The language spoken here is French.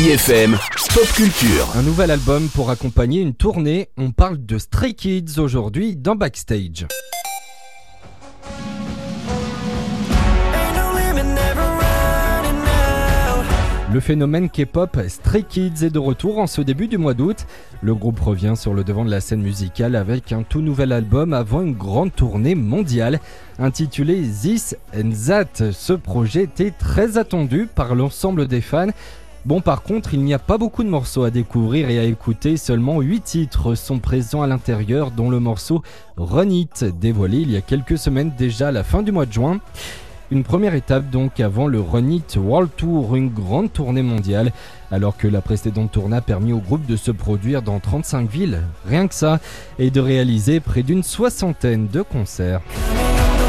Ici FM, Pop Culture. Un nouvel album pour accompagner une tournée. On parle de Stray Kids aujourd'hui dans Backstage. Le phénomène K-pop Stray Kids est de retour en ce début du mois d'août. Le groupe revient sur le devant de la scène musicale avec un tout nouvel album avant une grande tournée mondiale intitulé This and That. Ce projet était très attendu par l'ensemble des fans. Bon, par contre, il n'y a pas beaucoup de morceaux à découvrir et à écouter. Seulement 8 titres sont présents à l'intérieur, dont le morceau Run It, dévoilé il y a quelques semaines déjà à la fin du mois de juin. Une première étape donc avant le Run It World Tour, une grande tournée mondiale, alors que la précédente tournée a permis au groupe de se produire dans 35 villes, rien que ça, et de réaliser près d'une 60aine de concerts.